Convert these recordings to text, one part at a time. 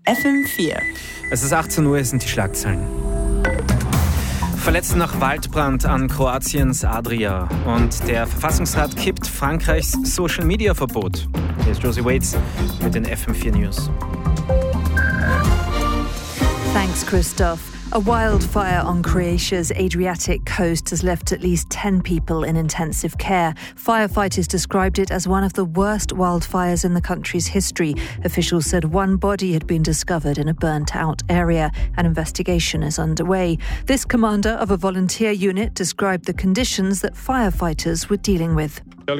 FM4. Es ist 18 Uhr, es sind die Schlagzeilen. Verletzte nach Waldbrand an Kroatiens Adria. Und der Verfassungsrat kippt Frankreichs Social-Media-Verbot. Hier ist Josie Waits mit den FM4 News. Thanks, Christoph. A wildfire on Croatia's Adriatic coast has left at least 10 people in intensive care. Firefighters described it as one of the worst wildfires in the country's history. Officials said one body had been discovered in a burnt-out area. An investigation is underway. This commander of a volunteer unit described the conditions that firefighters were dealing with. I'm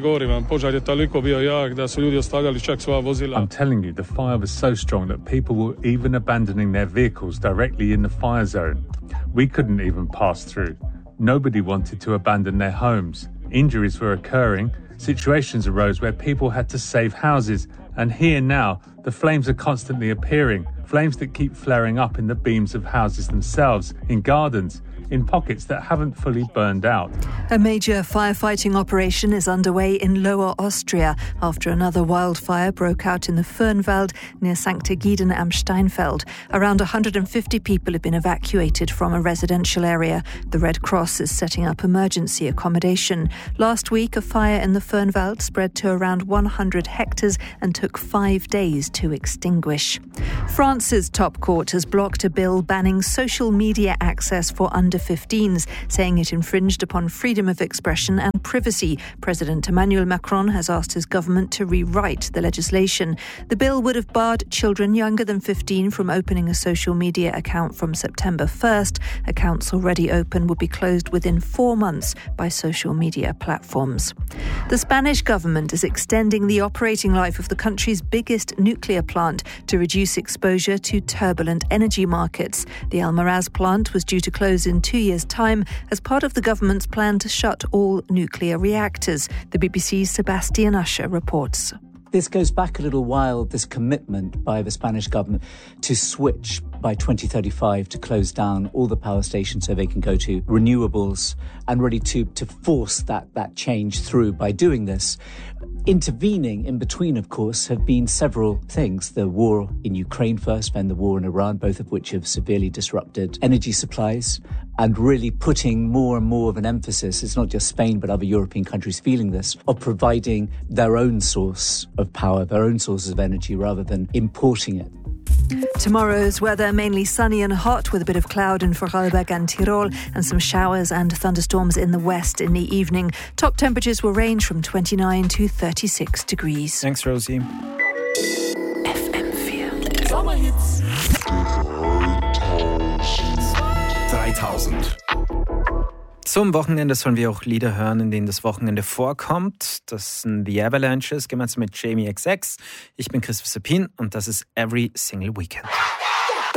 telling you, the fire was so strong that people were even abandoning their vehicles directly in the fire zone. We couldn't even pass through. Nobody wanted to abandon their homes. Injuries were occurring. Situations arose where people had to save houses. And here now, the flames are constantly appearing. Flames that keep flaring up in the beams of houses themselves, in gardens, in pockets that haven't fully burned out. A major firefighting operation is underway in Lower Austria after another wildfire broke out in the Fernwald near St. Egiden am Steinfeld. Around 150 people have been evacuated from a residential area. The Red Cross is setting up emergency accommodation. Last week, a fire in the Fernwald spread to around 100 hectares and took 5 days to extinguish. France's top court has blocked a bill banning social media access for under-15s, saying it infringed upon freedom of expression and privacy. President Emmanuel Macron has asked his government to rewrite the legislation. The bill would have barred children younger than 15 from opening a social media account from September 1st. Accounts already open would be closed within 4 months by social media platforms. The Spanish government is extending the operating life of the country's biggest nuclear plant to reduce exposure to turbulent energy markets. The Almaraz plant was due to close in 2 years' time as part of the government's plan to shut all nuclear reactors. The BBC's Sebastian Usher reports. This goes back a little while, this commitment by the Spanish government to switch by 2035 to close down all the power stations so they can go to renewables and really to force that change through by doing this. Intervening in between, of course, have been several things. The war in Ukraine first, then the war in Iran, both of which have severely disrupted energy supplies and really putting more and more of an emphasis, it's not just Spain but other European countries feeling this, of providing their own source of power, their own sources of energy rather than importing it. Tomorrow's weather mainly sunny and hot with a bit of cloud in Vorarlberg and Tyrol and some showers and thunderstorms in the west in the evening. Top temperatures will range from 29 to 36 degrees. Thanks, Rosie. FM4 Sommerhits 3000. Zum Wochenende sollen wir auch Lieder hören, in denen das Wochenende vorkommt. Das sind The Avalanches, gemeinsam mit Jamie XX. Ich bin Christoph Sapin und das ist Every Single Weekend.